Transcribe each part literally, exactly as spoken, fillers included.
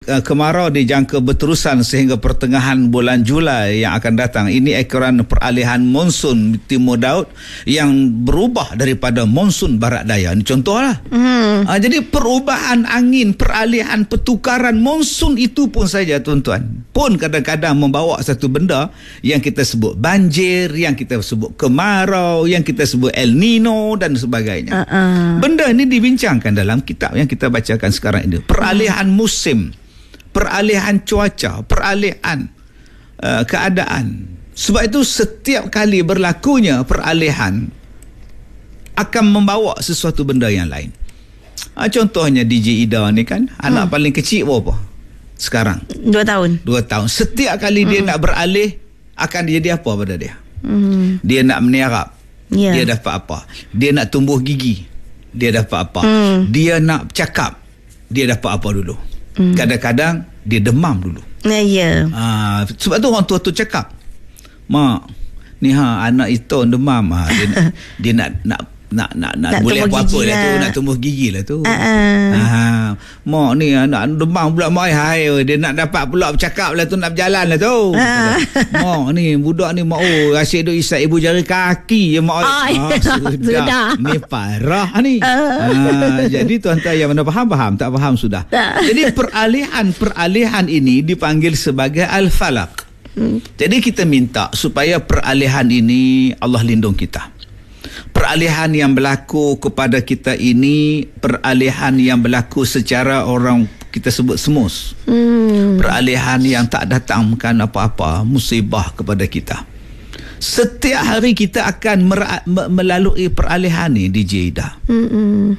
Kemarau dijangka berterusan sehingga pertengahan bulan Julai yang akan datang. Ini ekoran peralihan monsun timur laut yang berubah daripada monsun barat daya. Ini contohlah. Hmm. Ha, jadi perubahan angin, peralihan, pertukaran monsun itu pun saja tuan-tuan, pun kadang-kadang membawa satu benda yang kita sebut banjir, yang kita sebut kemarau, yang kita sebut El Nino dan sebagainya. Uh-uh. Benda ini dibincangkan dalam kitab yang kita bacakan sekarang ini. Peralihan musim, peralihan cuaca, peralihan uh, keadaan. Sebab itu setiap kali berlakunya peralihan akan membawa sesuatu benda yang lain. Ha, contohnya D J Ida ni kan, anak hmm. paling kecil berapa sekarang? Dua tahun. Dua tahun. Setiap kali hmm. dia nak beralih, akan jadi apa pada dia? Hmm. Dia nak meniarap, yeah. dia dapat apa? Dia nak tumbuh gigi, dia dapat apa? Hmm. Dia nak cakap, dia dapat apa dulu? Hmm. Kadang-kadang dia demam dulu. Ya. Yeah. Ha, sebab tu orang tua tu cakap, "Mak, ni ha anak itu demam, ha, dia, nak, dia nak nak nak nak, nak, nak boleh apa-apa lah tu, nak tumbuh gigi lah tu." Uh-uh. Ha, "Mak ni anak demam pula, mak, hai, dia nak dapat pula bercakap lah tu, nak berjalan lah tu." Uh. "Mak ni budak ni, mak, oh asyik duk isap ibu jari kaki je, mak." Oh, ha, sudah. sudah. Ni parah ni. Uh. Ha, jadi tuan-tuan yang mana faham-faham, tak faham sudah. Uh. Jadi peralihan-peralihan ini dipanggil sebagai al-falaq. Hmm. Jadi kita minta supaya peralihan ini Allah lindung kita. Peralihan yang berlaku kepada kita ini peralihan yang berlaku secara orang kita sebut semus. Hmm. Peralihan yang tak datangkan apa-apa musibah kepada kita. Setiap hari kita akan mer- melalui peralihan ni, D J Ida. Hmm.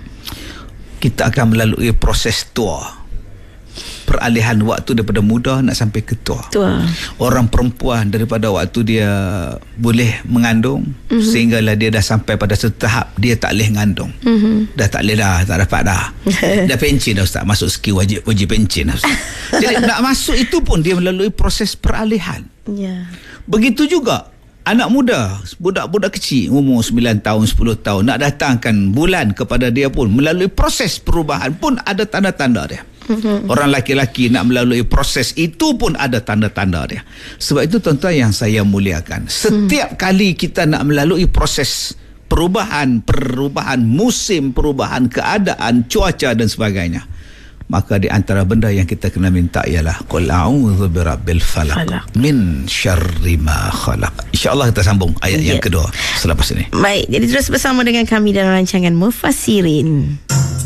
Kita akan melalui proses tua. Peralihan waktu daripada muda nak sampai ke tua. tua. Orang perempuan daripada waktu dia boleh mengandung, mm-hmm. sehinggalah dia dah sampai pada satu tahap dia tak boleh mengandung. Mm-hmm. Dah tak boleh dah, tak dapat dah. Dah pencin dah Ustaz, masuk skill wajib wajib pencin dah Ustaz. Jadi nak masuk itu pun dia melalui proses peralihan. Yeah. Begitu juga anak muda, budak-budak kecil umur sembilan tahun, sepuluh tahun nak datangkan bulan kepada dia pun melalui proses perubahan pun ada tanda-tanda dia. Mm-hmm. Orang laki-laki nak melalui proses itu pun ada tanda-tanda dia. Sebab itu tuan-tuan yang saya muliakan, setiap mm. kali kita nak melalui proses perubahan, perubahan musim, perubahan keadaan, cuaca dan sebagainya, maka di antara benda yang kita kena minta ialah qul a'udzu birabbil falaq min syarri ma khalaq. InsyaAllah kita sambung ayat yeah. yang kedua selepas ini. Baik, jadi terus bersama dengan kami dalam rancangan Mufassirin.